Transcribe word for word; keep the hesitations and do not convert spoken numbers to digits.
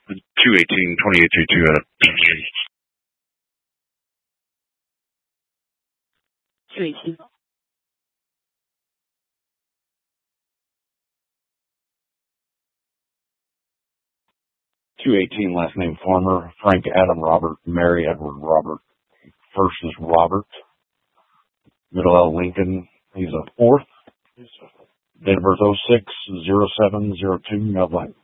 two eighteen, twenty-eight thirty-two out of two eighteen. two eighteen, last name Farmer, Frank Adam Robert, Mary Edward Robert. First is Robert. Middle L Lincoln. He's a fourth. Date of birth oh six, oh seven, oh two, no blank.